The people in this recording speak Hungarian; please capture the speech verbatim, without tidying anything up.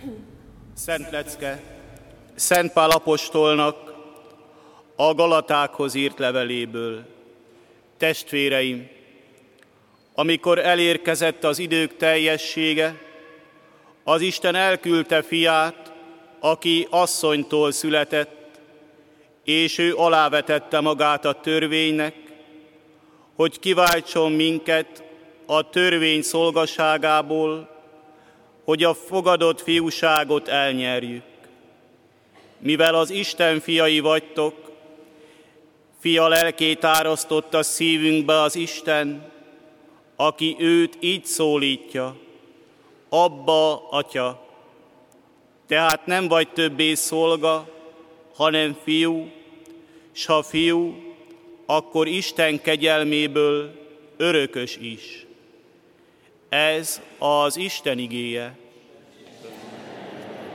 Szent lecke Szent Pál apostolnak a Galatákhoz írt leveléből. Testvéreim, amikor elérkezett az idők teljessége, az Isten elküldte fiát, aki asszonytól született, és ő alávetette magát a törvénynek, hogy kiváltson minket a törvény szolgaságából, hogy a fogadott fiúságot elnyerjük. Mivel az Isten fiai vagytok, Fia lelkét árasztotta szívünkbe az Isten, aki őt így szólítja: Abba, Atya! Tehát nem vagy többé szolga, hanem fiú, s ha fiú, akkor Isten kegyelméből örökös is. Ez az Isten igéje.